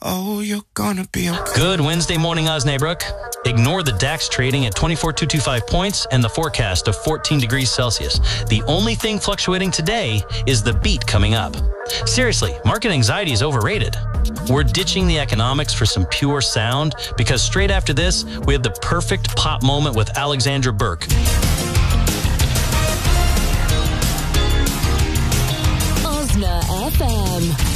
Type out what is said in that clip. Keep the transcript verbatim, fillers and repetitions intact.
Oh, you're gonna be okay. Good Wednesday morning, Osnabrück. Ignore the DAX trading at twenty-four thousand two hundred twenty-five points and the forecast of fourteen degrees Celsius. The only thing fluctuating today is the beat coming up. Seriously, market anxiety is overrated. We're ditching the economics for some pure sound because straight after this, we have the perfect pop moment with Alexandra Burke. Osna F M.